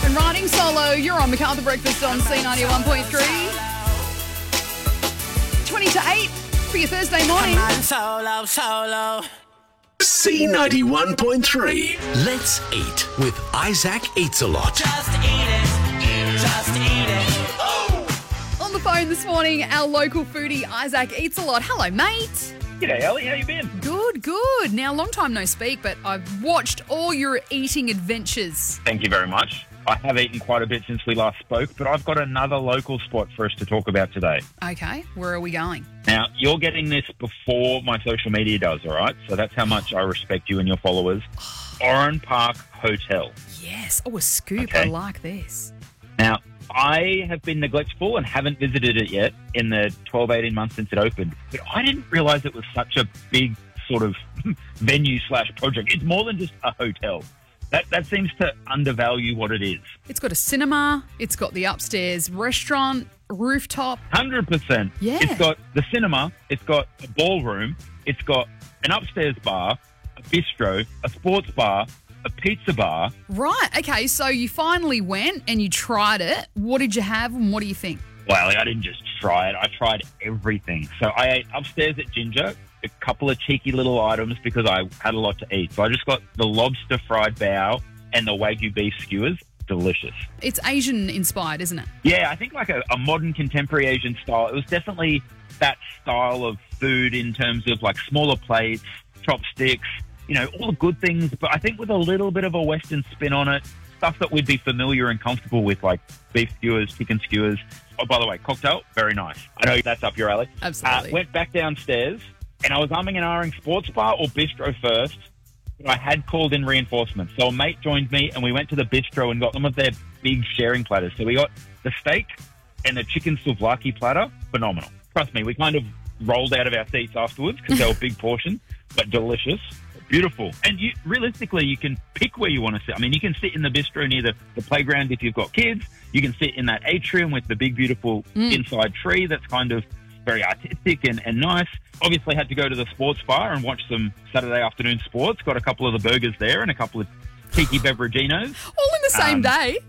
And riding solo, you're on MacArthur Breakfast on C91.3. 20 to 8 for your Thursday morning. Solo. C91.3. Let's eat with Isaac Eats a Lot. Just eat it. Just eat it. On the phone this morning, our local foodie, Isaac Eats a Lot. Hello, mate. G'day, Ellie. How you been? Good, good. Now, long time no speak, but I've watched all your eating adventures. Thank you very much. I have eaten quite a bit since we last spoke, but I've got another local spot for us to talk about today. Okay, where are we going? Now, you're getting this before my social media does, all right? So that's how much I respect you and your followers. Oran Park Hotel. Yes. Oh, a scoop. Okay. I like this. Now, I have been neglectful and haven't visited it yet in the 12, 18 months since it opened. But I didn't realise it was such a big sort of venue/project. It's more than just a hotel. That seems to undervalue what it is. It's got a cinema. It's got the upstairs restaurant, rooftop. 100%. Yeah. It's got the cinema. It's got a ballroom. It's got an upstairs bar, a bistro, a sports bar, a pizza bar. Right. Okay, so you finally went and you tried it. What did you have and what do you think? Well, I didn't just try it. I tried everything. So I ate upstairs at Ginger, a couple of cheeky little items because I had a lot to eat. So I just got the lobster fried bao and the Wagyu beef skewers. Delicious. It's Asian inspired, isn't it? Yeah, I think like a modern contemporary Asian style. It was definitely that style of food in terms of like smaller plates, chopsticks, you know, all the good things, but I think with a little bit of a Western spin on it, stuff that we'd be familiar and comfortable with, like beef skewers, chicken skewers. Oh, by the way, cocktail, very nice. I know that's up your alley. Absolutely. Went back downstairs, and I was umming and ahhing sports bar or bistro first, but I had called in reinforcements. So a mate joined me, and we went to the bistro and got some of their big sharing platters. So we got the steak and the chicken souvlaki platter, phenomenal. Trust me, we kind of rolled out of our seats afterwards because they were big portions, but delicious. Beautiful. And realistically, you can pick where you want to sit. I mean, you can sit in the bistro near the playground if you've got kids. You can sit in that atrium with the big, beautiful inside tree that's kind of very artistic and nice. Obviously, had to go to the sports bar and watch some Saturday afternoon sports. Got a couple of the burgers there and a couple of tiki beveraginos. All in the same day.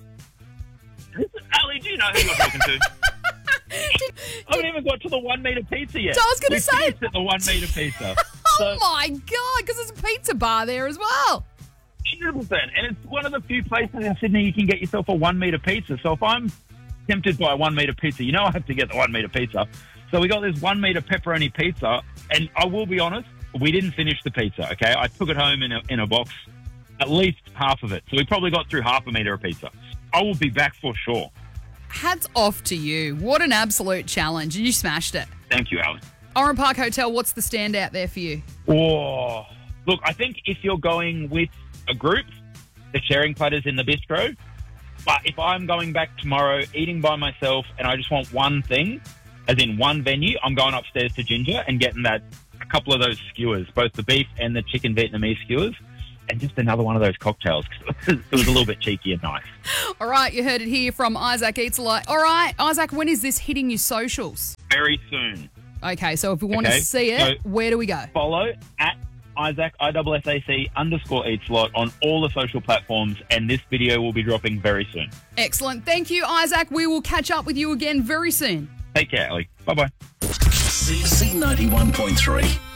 Ali, do you know who you're talking to? I haven't even got to the 1 metre pizza yet. So I was gonna We say- finished at the 1 metre pizza. Oh my God, because there's a pizza bar there as well. 100%. And it's one of the few places in Sydney you can get yourself a 1 metre pizza. So if I'm tempted by a 1 metre pizza, you know I have to get the 1 metre pizza. So we got this 1 metre pepperoni pizza. And I will be honest, we didn't finish the pizza, okay? I took it home in a box, at least half of it. So we probably got through half a metre of pizza. I will be back for sure. Hats off to you. What an absolute challenge. And you smashed it. Thank you, Alan. Oran Park Hotel, what's the standout there for you? Oh, look, I think if you're going with a group, the sharing platters in the bistro. But if I'm going back tomorrow, eating by myself, and I just want one thing, as in one venue, I'm going upstairs to Ginger and getting a couple of those skewers, both the beef and the chicken Vietnamese skewers, and just another one of those cocktails. It was a little bit cheeky and nice. All right, you heard it here from Isaac Eats a Lot. All right, Isaac, when is this hitting your socials? Very soon. Okay, so if we want to see it, so where do we go? Follow at Isaac, ISSAC_eatslot on all the social platforms, and this video will be dropping very soon. Excellent. Thank you, Isaac. We will catch up with you again very soon. Take care, Ellie. Bye-bye. C91.3.